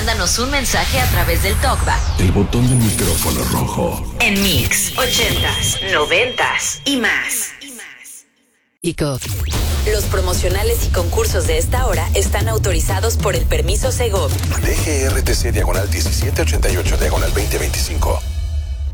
mándanos un mensaje a través del TalkBack. El botón del micrófono rojo. En Mix 80s, 90s y más. ICO. Los promocionales y concursos de esta hora están autorizados por el permiso Segov. DGRTC /1788/2025.